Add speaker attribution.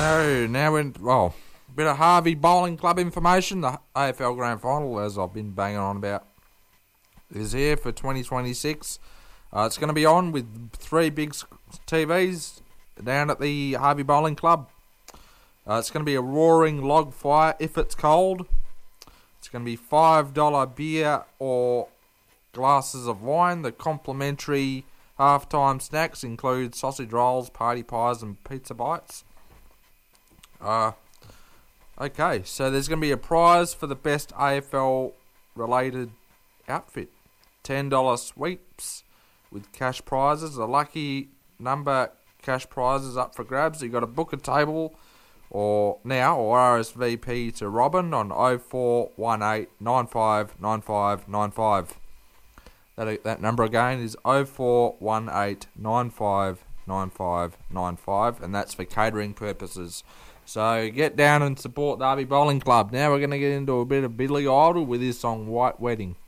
Speaker 1: So now a bit of Harvey Bowling Club information. The AFL Grand Final, as I've been banging on about, is here for 2026. It's going to be on with 3 big TVs down at the Harvey Bowling Club. It's going to be a roaring log fire if it's cold. It's going to be $5 beer or glasses of wine. The complimentary halftime snacks include sausage rolls, party pies and pizza bites. Okay, so there's going to be a prize for the best AFL related outfit. $10 sweeps with cash prizes. A lucky number cash prizes up for grabs. You've got to book a table or RSVP to Robin on 0418 95 95 95. That number again is 0418 95 95 95, and that's for catering purposes. So get down and support the Harvey Bowling Club. Now we're going to get into a bit of Billy Idol with his song White Wedding.